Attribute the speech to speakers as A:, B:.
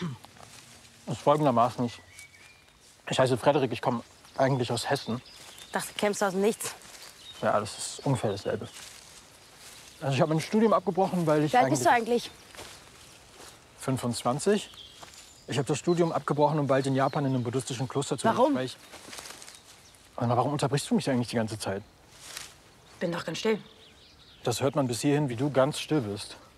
A: Das ist folgendermaßen. Ich heiße Frederik, ich komme eigentlich aus Hessen.
B: Dachte, du kämst aus dem Nichts.
A: Ja, das ist ungefähr dasselbe. Also ich habe mein Studium abgebrochen, weil ich
B: Wie alt bist du eigentlich?
A: 25. Ich habe das Studium abgebrochen, um bald in Japan in einem buddhistischen Kloster zu leben.
B: Warum?
A: Warum unterbrichst du mich eigentlich die ganze Zeit?
B: Bin doch ganz still.
A: Das hört man bis hierhin, wie du ganz still bist.